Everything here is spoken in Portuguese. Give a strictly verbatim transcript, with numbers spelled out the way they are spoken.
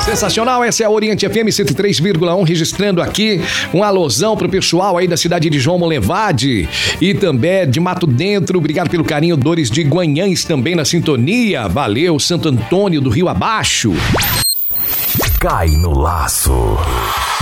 Sensacional, essa é a Oriente F M cento e três vírgula um, registrando aqui um alusão pro pessoal aí da cidade de João Molevade e também de Mato Dentro. Obrigado pelo carinho, Dores de Guanhães também na sintonia. Valeu, Santo Antônio do Rio Abaixo. Cai no laço.